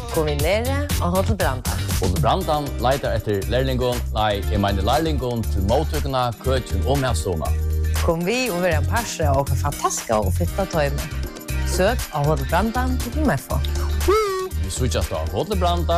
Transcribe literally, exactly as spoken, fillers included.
kom vi nere og Hotel Brandan. Hotel Brandan leitar etter lærlingon, nei, jeg mener lærlingon til mottøkene, køkken og medstående. Kom vi og være en parse og fantastiske og fitta tøyme. Søk av Hotel Brandan til Meffo. Vi switchas da Hotel Brandan